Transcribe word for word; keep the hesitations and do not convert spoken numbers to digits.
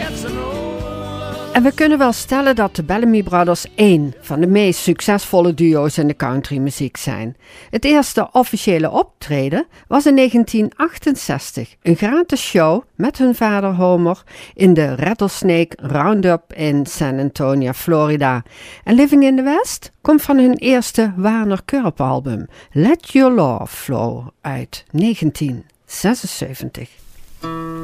En we kunnen wel stellen dat de Bellamy Brothers één van de meest succesvolle duo's in de countrymuziek zijn. Het eerste officiële optreden was in negentien achtenzestig, een gratis show met hun vader Homer in de Rattlesnake Roundup in San Antonio, Florida. En Living in the West komt van hun eerste Warner Curb album Let Your Love Flow uit negentien zesenzeventig.